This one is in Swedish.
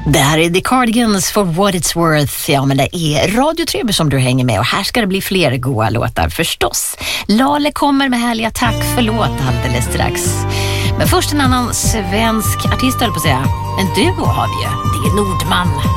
Det här är The Cardigans for what it's worth. Ja, men det är Radio Treby som du hänger med och här ska det bli fler goa låtar förstås. Lale kommer med härliga tack för låt alldeles strax. Men först en annan svensk artist höll på att säga. En duo har vi ju. Det är Nordman.